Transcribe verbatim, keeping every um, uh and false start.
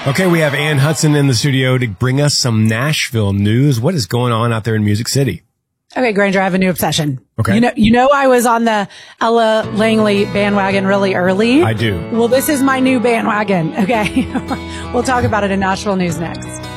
Okay, we have Ann Hudson in the studio to bring us some Nashville news. What is going on out there in Music City? Okay, Granger, I have a new obsession. Okay. You know, you know, I was on the Ella Langley bandwagon really early. I do. Well, this is my new bandwagon. Okay. We'll talk about it in Nashville News next.